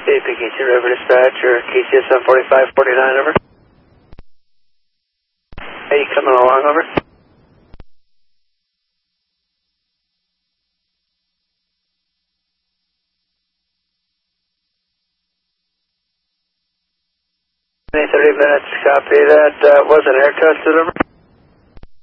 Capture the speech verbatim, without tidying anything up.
A P K C River Dispatcher, K C S M forty-five forty-nine, over. Hey, you coming along, over? thirty minutes, copy that. Uh, was an air tested, over?